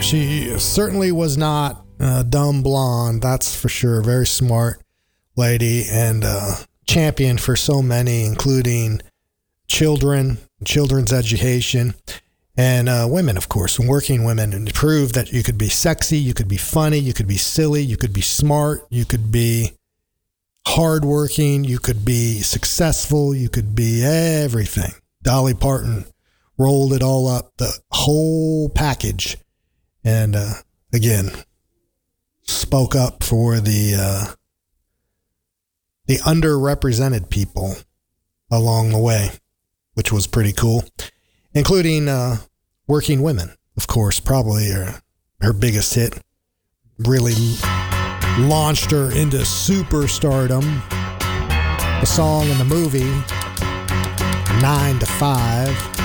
She certainly was not a dumb blonde, that's for sure. Very smart lady and champion for so many, including children, children's education, and women, of course, and working women, and proved that you could be sexy, you could be funny, you could be silly, you could be smart, you could be hardworking, you could be successful, you could be everything. Dolly Parton rolled it all up, the whole package, and again, spoke up for the underrepresented people along the way, which was pretty cool, including working women, of course, probably her biggest hit. Really launched her into superstardom. The song in the movie, 9 to 5.